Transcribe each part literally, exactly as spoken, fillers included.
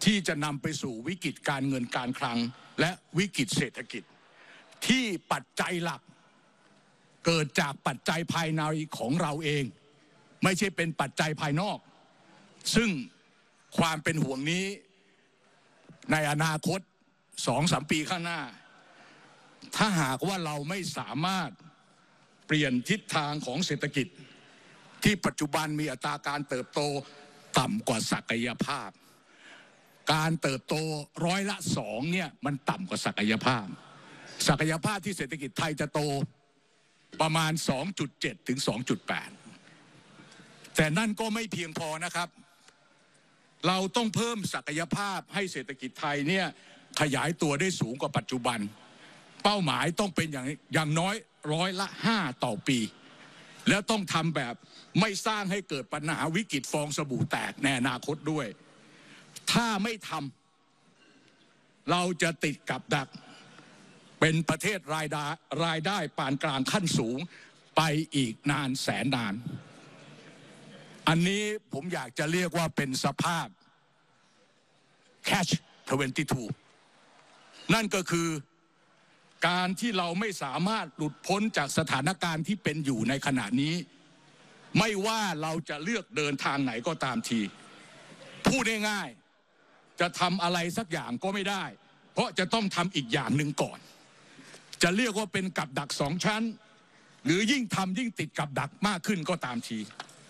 ที่จะนำไปสู่วิกฤตการเงินการคลังและวิกฤตเศรษฐกิจที่ปัจจัยหลักเกิดจากปัจจัยภายในของเราเองไม่ใช่เป็นปัจจัยภายนอกซึ่งความเป็นห่วงนี้ในอนาคต สองถึงสาม ปีข้างหน้าถ้าหากว่าเราไม่สามารถเปลี่ยนทิศทางของเศรษฐกิจที่ปัจจุบันมีอัตราการเติบโตต่ำกว่าศักยภาพการเติบโตร้อยละสองเนี่ยมันต่ำกว่าศักยภาพศักยภาพที่เศรษฐกิจไทยจะโตประมาณ สองจุดเจ็ด ถึง สองจุดแปด แต่นั่นก็ไม่เพียงพอนะครับเราต้องเพิ่มศักยภาพให้เศรษฐกิจไทยเนี่ยขยายตัวได้สูงกว่าปัจจุบันเป้าหมายต้องเป็นอย่างอย่างน้อยร้อยละห้าต่อปีแล้วต้องทำแบบไม่สร้างให้เกิดปัญหาวิกฤตฟองสบู่แตกในอนาคตด้วยถ้าไม่ทำเราจะติดกับดักเป็นประเทศรายได้รายได้ปานกลางขั้นสูงไปอีกนานแสนนานอันนี้ผมอยากจะเรียกว่าเป็นสภาพ catch ยี่สิบสองนั่นก็คือการที่เราไม่สามารถหลุดพ้นจากสถานการณ์ที่เป็นอยู่ในขณะนี้ไม่ว่าเราจะเลือกเดินทางไหนก็ตามทีพูดง่ายๆจะทำอะไรสักอย่างก็ไม่ได้เพราะจะต้องทำอีกอย่างหนึ่งก่อนจะเรียกว่าเป็นกับดักสองชั้นหรือยิ่งทำยิ่งติดกับดักมากขึ้นก็ตามที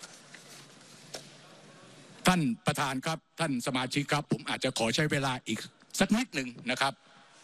ท่านประธานครับท่านสมาชิกครับผมอาจจะขอใช้เวลาอีกสักนิดหนึ่งนะครับ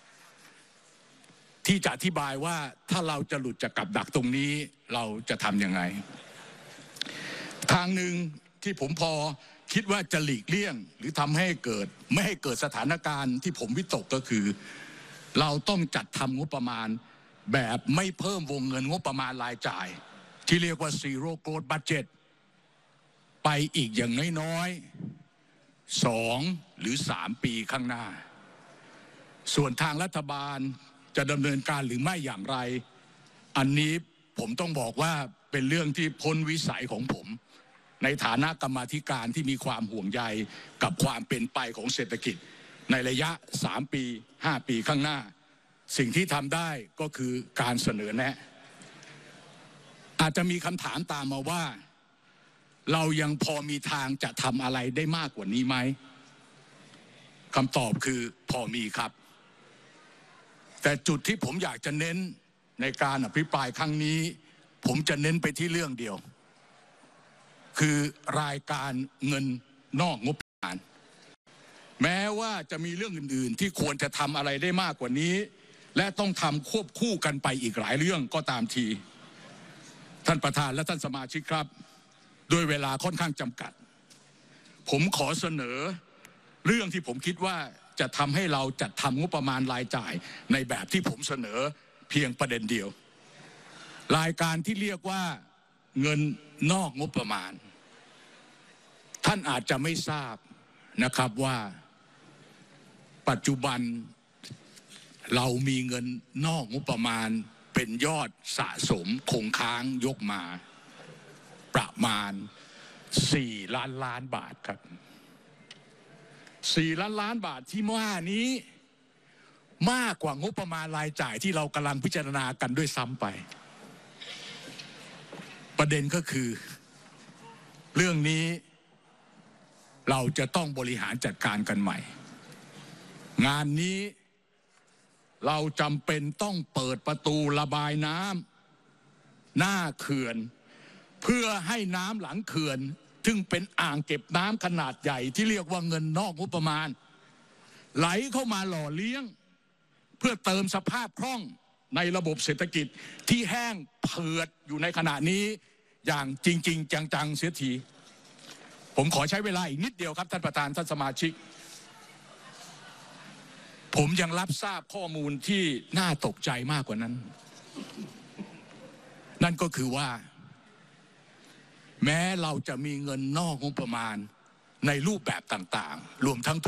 ที่จะอธิบายว่าถ้าเราจะหลุดจากกับดักตรงนี้เราจะทำยังไงทางหนึ่งที่ผมพอคิดว่าจะหลีกเลี่ยงหรือทำให้เกิดไม่ให้เกิดสถานการณ์ที่ผมวิตกก็คือเราต้องจัดทำงบประมาณแบบไม่เพิ่มวงเงินงบประมาณรายจ่ายที่เรียกว่า zero growth budget ไปอีกอย่างน้อยๆสองหรือสามปีข้างหน้าส่วนทางรัฐบาลจะดำเนินการหรือไม่อย่างไรอันนี้ผมต้องบอกว่าเป็นเรื่องที่พ้นวิสัยของผมในฐานะกรรมาธิการที่มีความห่วงใยกับความเป็นไปของเศรษฐกิจในระยะสามปีห้าปีข้างหน้าสิ่งที่ทำได้ก็คือการเสนอแนะอาจจะมีคำถามตามมาว่าเรายังพอมีทางจะทำอะไรได้มากกว่านี้ไหมคำตอบคือพอมีครับแต่จุดที่ผมอยากจะเน้นในการอภิปรายครั้งนี้ผมจะเน้นไปที่เรื่องเดียวคือรายการเงินนอกงบประมาณแม้ว่าจะมีเรื่องอื่นๆที่ควรจะทำอะไรได้มากกว่านี้และต้องทำควบคู่กันไปอีกหลายเรื่องก็ตามทีท่านประธานและท่านสมาชิกครับด้วยเวลาค่อนข้างจำกัดผมขอเสนอเรื่องที่ผมคิดว่าจะทำให้เราจัดทำงบประมาณรายจ่ายในแบบที่ผมเสนอเพียงประเด็นเดียวรายการที่เรียกว่าเงินนอกงบประมาณท่านอาจจะไม่ทราบนะครับว่าปัจจุบันเรามีเงินนอกงบประมาณเป็นยอดสะสมคงค้างยกมาประมาณสี่ล้านล้านบาทครับสี่ล้านล้านบาทที่ว่านี้มากกว่างบประมาณรายจ่ายที่เรากำลังพิจารณากันด้วยซ้ำไปประเด็นก็คือเรื่องนี้เราจะต้องบริหารจัดการกันใหม่งานนี้เราจำเป็นต้องเปิดประตูระบายน้ำหน้าเขื่อนเพื่อให้น้ำหลังเขื่อนซึ่งเป็นอ่างเก็บน้ำขนาดใหญ่ที่เรียกว่าเงินนอกงบประมาณไหลเข้ามาหล่อเลี้ยงเพื่อเติมสภาพคล่องในระบบเศรษฐกิจที่แห้งเผือดอยู่ในขณะนี้อย่างจริงๆจังๆเสียทีผมขอใช้เวลาอีกนิดเดียวครับท่านประธานท่านสมาชิกผมยังรับทราบข้อมูลที่น่าตกใจมากกว่านั้นนั่นก็คือว่าแม้เราจะมีเงินนอกงบประมาณในรูปแบบต่างๆรวมทั้ง